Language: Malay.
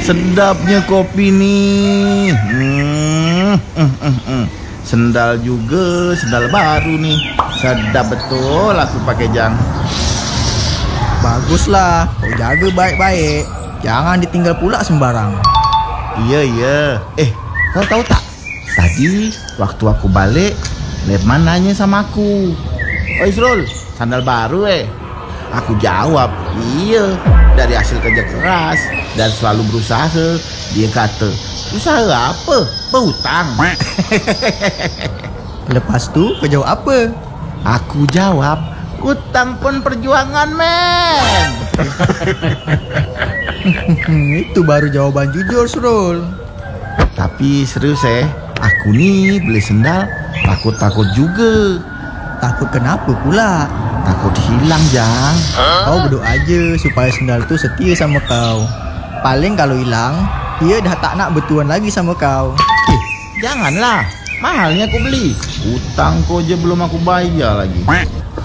Sedapnya kopi nih. Sendal juga, sendal baru nih. Sedap betul aku pakai Jang. Baguslah, kau jaga baik-baik. Jangan ditinggal pula sembarang. Iya. Kau tahu tak? Tadi waktu aku balik, Lepman nanya sama aku, "Oi Srul, sandal baru Aku jawab, "Iya, dari hasil kerja keras dan selalu berusaha." Dia kata, "Usaha apa? Berhutang." Lepas tu kau jawab apa? Aku jawab, "Hutang pun perjuangan, men." Itu baru jawaban jujur, Srul. Tapi serius aku nih beli sendal takut juga. Takut kenapa pula? Takut hilang, Jang. Kau berdoa aja supaya sendal tu setia sama kau. Paling kalau hilang, dia dah tak nak bertuan lagi sama kau. Janganlah, mahalnya aku beli. Hutang kau je belum aku bayar lagi.